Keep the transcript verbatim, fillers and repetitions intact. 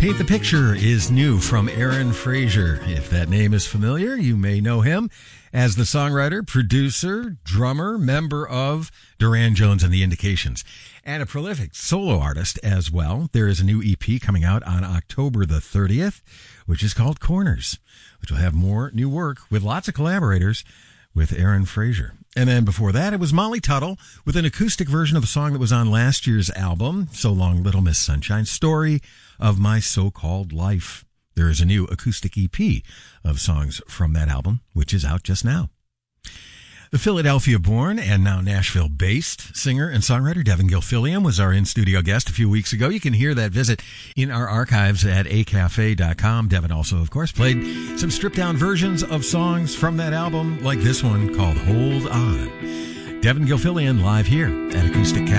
Paint the Picture is new from Aaron Frazier. If that name is familiar, you may know him as the songwriter, producer, drummer, member of Duran Jones and the Indications, and a prolific solo artist as well. There is a new E P coming out on October the thirtieth, which is called Corners, which will have more new work with lots of collaborators with Aaron Frazier. And then before that, it was Molly Tuttle with an acoustic version of a song that was on last year's album, So Long Little Miss Sunshine, Story of My So-Called Life. There is a new acoustic E P of songs from that album, which is out just now. The Philadelphia-born and now Nashville-based singer and songwriter Devin Gilfillian was our in-studio guest a few weeks ago. You can hear that visit in our archives at a cafe dot com. Devin also, of course, played some stripped-down versions of songs from that album, like this one called Hold On. Devin Gilfillian live here at Acoustic Cafe.